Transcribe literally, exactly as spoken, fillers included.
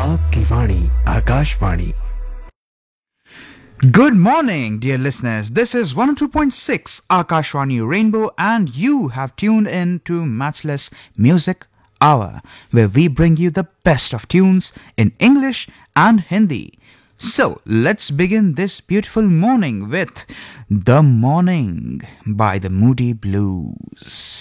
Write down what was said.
आपकी वाणी Akashvani. Good morning, dear listeners. This is one oh two point six Akashvani Rainbow, and you have tuned in to Matchless Music Hour, where we bring you the best of tunes in English and Hindi. So, let's begin this beautiful morning with The Morning by the Moody Blues.